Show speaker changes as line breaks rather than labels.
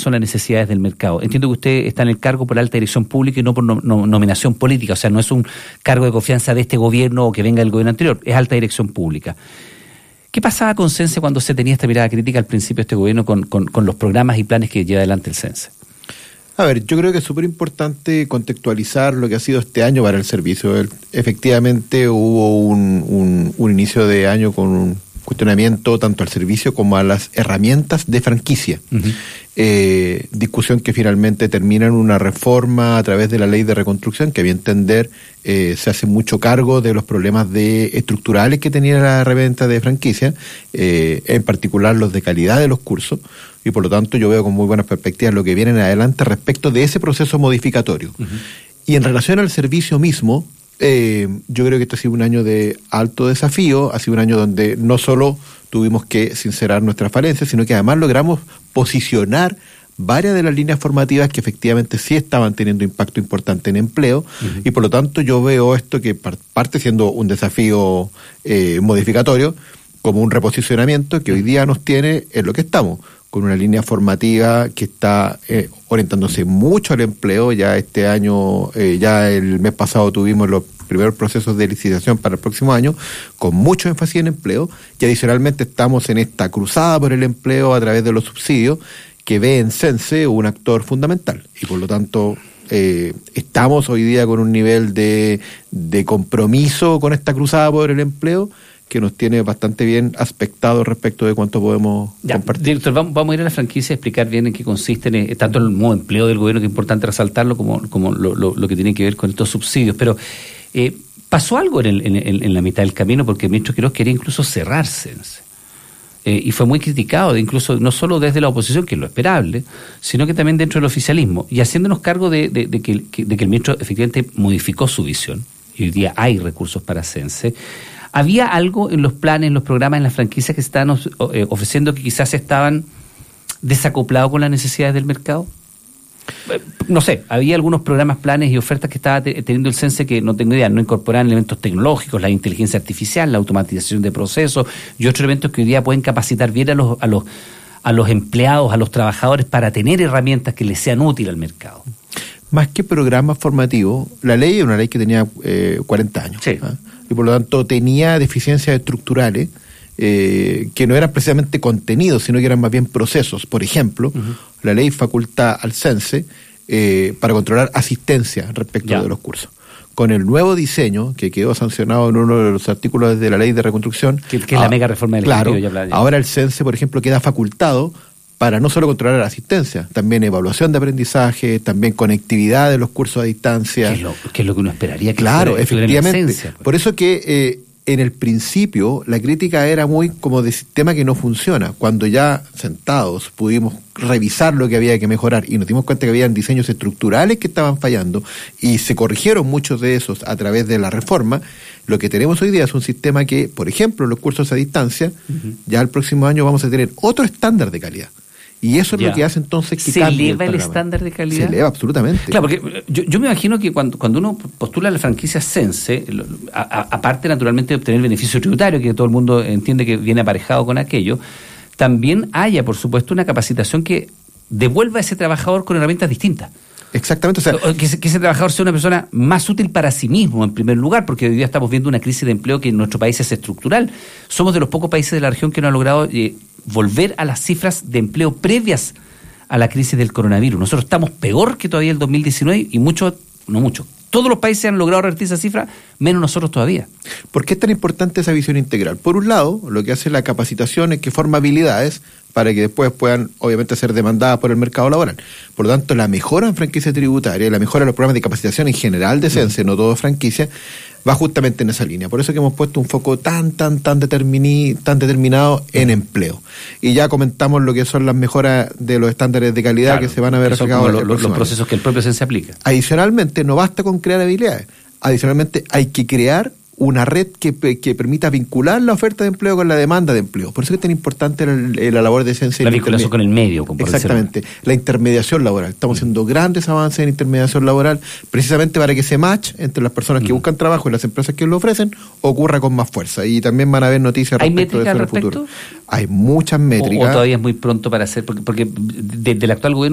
son las necesidades del mercado. Entiendo que usted está en el cargo por alta dirección pública y no por nominación política, o sea, no es un cargo de confianza de este gobierno o que venga del gobierno anterior, es alta dirección pública. ¿Qué pasaba con CENSE cuando se tenía esta mirada crítica al principio de este gobierno con los programas y planes que lleva adelante el CENSE?
A ver, yo creo que es súper importante contextualizar lo que ha sido este año para el servicio. Efectivamente hubo un inicio de año con un cuestionamiento tanto al servicio como a las herramientas de franquicia. Uh-huh. Discusión que finalmente termina en una reforma a través de la ley de reconstrucción, que a mi entender se hace mucho cargo de los problemas estructurales que tenía la reventa de franquicia, en particular los de calidad de los cursos, y por lo tanto yo veo con muy buenas perspectivas lo que viene en adelante respecto de ese proceso modificatorio. Uh-huh. Y en relación al servicio mismo, yo creo que este ha sido un año de alto desafío, ha sido un año donde no solo tuvimos que sincerar nuestras falencias, sino que además logramos posicionar varias de las líneas formativas que efectivamente sí estaban teniendo impacto importante en empleo, uh-huh. Y por lo tanto yo veo esto que parte siendo un desafío modificatorio, como un reposicionamiento que hoy día nos tiene en lo que estamos, con una línea formativa que está orientándose mucho al empleo. Ya este año, ya el mes pasado tuvimos los primeros procesos de licitación para el próximo año, con mucho énfasis en empleo, y adicionalmente estamos en esta cruzada por el empleo a través de los subsidios, que ve en CENSE un actor fundamental, y por lo tanto estamos hoy día con un nivel de compromiso con esta cruzada por el empleo que nos tiene bastante bien aspectado respecto de cuánto podemos compartir.
Director, vamos a ir a la franquicia y explicar bien en qué consiste tanto el modo de empleo del gobierno, que es importante resaltarlo, como lo que tiene que ver con estos subsidios. Pero pasó algo en la mitad del camino, porque el ministro Quiroz quería incluso cerrarse, y fue muy criticado, incluso no solo desde la oposición, que es lo esperable, sino que también dentro del oficialismo, y haciéndonos cargo de que el ministro efectivamente modificó su visión, y hoy día hay recursos para CENSE. ¿Había algo en los planes, en los programas, en las franquicias que se estaban ofreciendo que quizás estaban desacoplados con las necesidades del mercado? No sé, había algunos programas, planes y ofertas que estaba teniendo el CENSE que no tengo idea, no incorporaban elementos tecnológicos, la inteligencia artificial, la automatización de procesos y otros elementos que hoy día pueden capacitar bien a los empleados, a los trabajadores, para tener herramientas que les sean útiles al mercado.
Más que programas formativos, la ley es una ley que tenía 40 años. Sí. Y por lo tanto tenía deficiencias estructurales que no eran precisamente contenidos, sino que eran más bien procesos. Por ejemplo, uh-huh. La ley faculta al CENSE para controlar asistencia respecto de los cursos. Con el nuevo diseño que quedó sancionado en uno de los artículos de la ley de reconstrucción, que es la mega reforma del
claro,
ahora el CENSE, por ejemplo, queda facultado para no solo controlar la asistencia, también evaluación de aprendizaje, también conectividad de los cursos a distancia.
¿Qué es lo que uno esperaría que
claro, efectivamente.
Esencia, pues.
Por eso que en el principio la crítica era muy como de sistema que no funciona. Cuando ya sentados pudimos revisar lo que había que mejorar y nos dimos cuenta que habían diseños estructurales que estaban fallando y se corrigieron muchos de esos a través de la reforma, lo que tenemos hoy día es un sistema que, por ejemplo, los cursos a distancia, uh-huh. Ya el próximo año vamos a tener otro estándar de calidad. Y eso es lo que hace entonces que cambie
¿Se eleva el estándar de calidad?
Se eleva, absolutamente.
Claro, porque yo me imagino que cuando uno postula la franquicia CENSE, aparte naturalmente de obtener beneficio tributario, que todo el mundo entiende que viene aparejado con aquello, también haya, por supuesto, una capacitación que devuelva a ese trabajador con herramientas distintas.
Exactamente. O sea,
que ese trabajador sea una persona más útil para sí mismo, en primer lugar, porque hoy día estamos viendo una crisis de empleo que en nuestro país es estructural. Somos de los pocos países de la región que no han logrado volver a las cifras de empleo previas a la crisis del coronavirus. Nosotros estamos peor que todavía el 2019 y todos los países han logrado revertir esa cifra, menos nosotros todavía.
¿Por qué es tan importante esa visión integral? Por un lado, lo que hace la capacitación es que forma habilidades para que después puedan, obviamente, ser demandadas por el mercado laboral. Por lo tanto, la mejora en franquicia tributaria, la mejora en los programas de capacitación en general de CENSE, no todo franquicia, va justamente en esa línea. Por eso que hemos puesto un foco tan determinado en empleo. Y ya comentamos lo que son las mejoras de los estándares de calidad, claro, que se van a ver reflejados
en los procesos que el propio CENSE aplica.
Adicionalmente, no basta con crear habilidades. Adicionalmente, hay que crear una red que permita vincular la oferta de empleo con la demanda de empleo. Por eso es tan importante la labor de CENSE.
La vinculación con el medio.
Exactamente. La intermediación laboral. Estamos haciendo grandes avances en intermediación laboral, precisamente para que ese match entre las personas que buscan trabajo y las empresas que lo ofrecen ocurra con más fuerza. Y también van a haber noticias respecto de eso en el futuro. Hay muchas métricas.
¿O todavía es muy pronto para hacer? Porque desde el actual gobierno